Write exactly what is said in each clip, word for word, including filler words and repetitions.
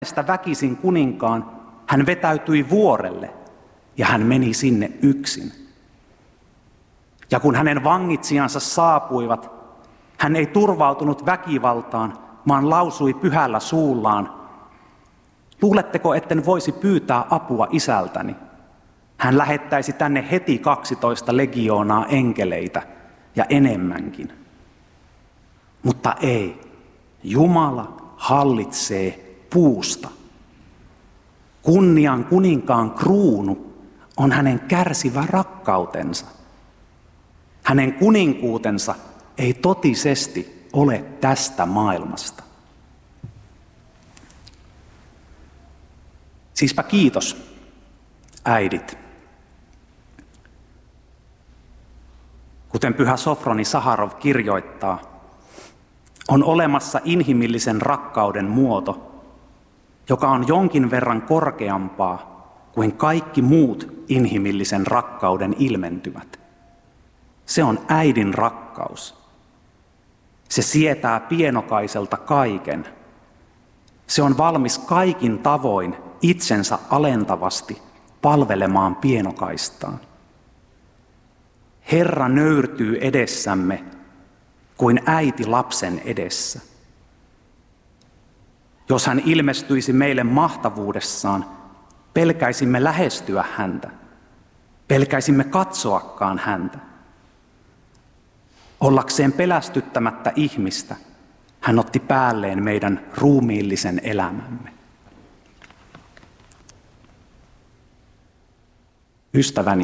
sitä väkisin kuninkaan, hän vetäytyi vuorelle ja hän meni sinne yksin. Ja kun hänen vangitsijansa saapuivat, hän ei turvautunut väkivaltaan, vaan lausui pyhällä suullaan: luuletteko, etten voisi pyytää apua isältäni? Hän lähettäisi tänne heti kaksitoista legioonaa enkeleitä ja enemmänkin. Mutta ei, Jumala hallitsee puusta. Kunnian kuninkaan kruunu on hänen kärsivä rakkautensa. Hänen kuninkuutensa ei totisesti ole tästä maailmasta. Siispä kiitos, äidit. Kuten pyhä Sofroni Saharov kirjoittaa, on olemassa inhimillisen rakkauden muoto, joka on jonkin verran korkeampaa kuin kaikki muut inhimillisen rakkauden ilmentymät. Se on äidin rakkaus. Se sietää pienokaiselta kaiken. Se on valmis kaikin tavoin itsensä alentavasti palvelemaan pienokaistaan. Herra nöyrtyy edessämme kuin äiti lapsen edessä. Jos hän ilmestyisi meille mahtavuudessaan, pelkäisimme lähestyä häntä, pelkäisimme katsoakaan häntä. Ollakseen pelästyttämättä ihmistä, hän otti päälleen meidän ruumiillisen elämämme. Ystäväni,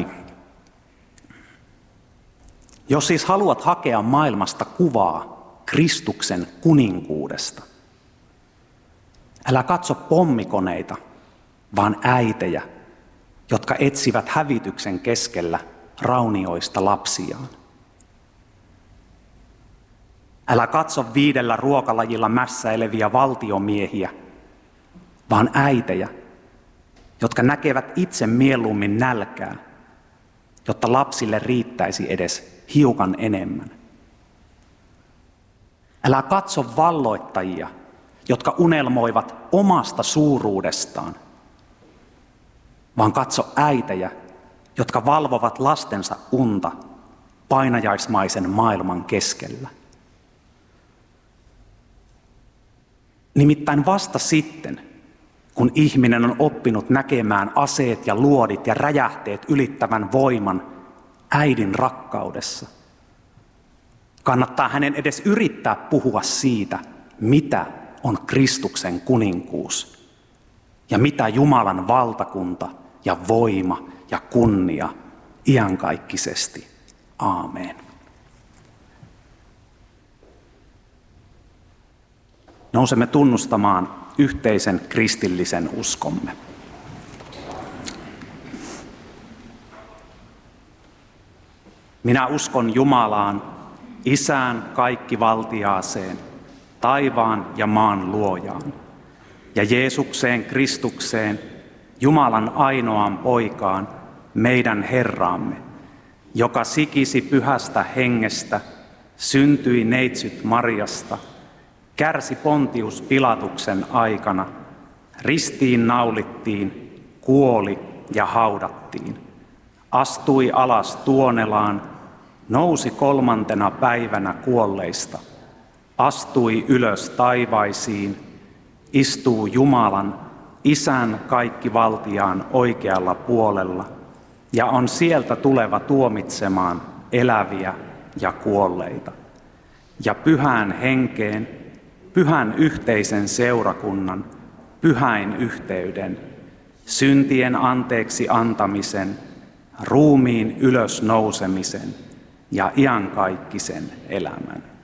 jos siis haluat hakea maailmasta kuvaa Kristuksen kuninkuudesta, älä katso pommikoneita, vaan äitejä, jotka etsivät hävityksen keskellä raunioista lapsiaan. Älä katso viidellä ruokalajilla mässäileviä valtiomiehiä, vaan äitejä, jotka näkevät itse mieluummin nälkää, jotta lapsille riittäisi edes hiukan enemmän. Älä katso valloittajia, jotka unelmoivat omasta suuruudestaan, vaan katso äitejä, jotka valvovat lastensa unta painajaismaisen maailman keskellä. Nimittäin vasta sitten, kun ihminen on oppinut näkemään aseet ja luodit ja räjähteet ylittävän voiman äidin rakkaudessa, kannattaa hänen edes yrittää puhua siitä, mitä on Kristuksen kuninkuus ja mitä Jumalan valtakunta ja voima ja kunnia iankaikkisesti. Aamen. Nousemme tunnustamaan yhteisen kristillisen uskomme. Minä uskon Jumalaan, Isään kaikkivaltiaaseen, taivaan ja maan luojaan, ja Jeesukseen Kristukseen, Jumalan ainoaan poikaan, meidän Herraamme, joka sikisi pyhästä hengestä, syntyi neitsyt Mariasta, kärsi Pontius Pilatuksen aikana, ristiin naulittiin, kuoli ja haudattiin, astui alas tuonelaan, nousi kolmantena päivänä kuolleista, astui ylös taivaisiin, istuu Jumalan, Isän kaikkivaltiaan oikealla puolella ja on sieltä tuleva tuomitsemaan eläviä ja kuolleita. Ja pyhään henkeen, pyhän yhteisen seurakunnan, pyhäin yhteyden, syntien anteeksi antamisen, ruumiin ylösnousemisen ja iankaikkisen elämän.